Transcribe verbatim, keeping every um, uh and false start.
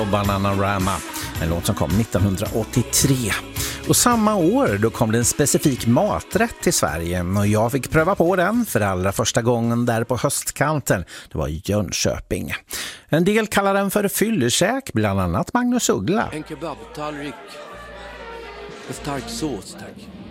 Bananarama, en låt som kom nittonhundraåttiotre. Och samma år då kom det en specifik maträtt till Sverige och jag fick pröva på den för allra första gången där på höstkanten. Det var i Jönköping. En del kallar den för fyllekäk, bland annat Magnus Uggla. En kebabtallrik med stark sås, tack.